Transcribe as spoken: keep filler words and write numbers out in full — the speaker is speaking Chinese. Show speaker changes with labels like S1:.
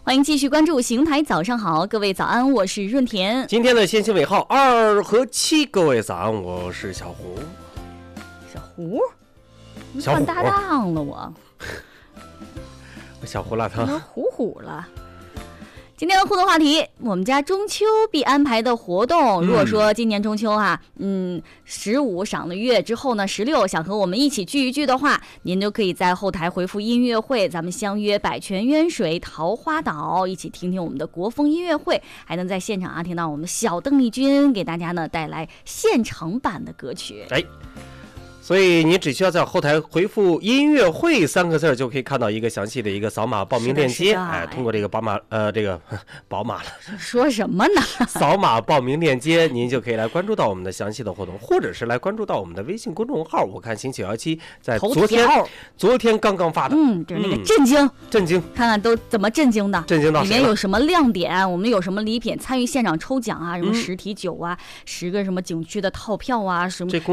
S1: 欢迎继续关注邢台早上好，各位早安，我是润田。
S2: 今天的先行尾号二和七，各位早安，我是小胡。
S1: 小胡，你
S2: 小虎
S1: 换搭档了我，
S2: 小胡辣汤，
S1: 我虎虎了。今天的互动话题，我们家中秋必安排的活动。如果说今年中秋哈、啊，嗯，十五赏了月之后呢，十六想和我们一起聚一聚的话，您就可以在后台回复音乐会，咱们相约百泉渊水桃花岛，一起听听我们的国风音乐会，还能在现场啊听到我们小邓丽君给大家呢带来现场版的歌曲。
S2: 哎。所以你只需要在后台回复音乐会三个字，就可以看到一个详细的一个扫码报名链接。哎，通过这个宝马呃这个宝马了，
S1: 说什么呢？
S2: 扫码报名链接，您就可以来关注到我们的详细的活动，或者是来关注到我们的微信公众号。我看星九幺七在昨天昨天刚刚发的，
S1: 嗯，就是那个震惊、嗯、
S2: 震惊，
S1: 看看都怎么震惊的，
S2: 震惊到
S1: 里面有什么亮点，我们有什么礼品，参与现场抽奖啊，什么实体酒啊，嗯、十个什么景区的套票啊，什么。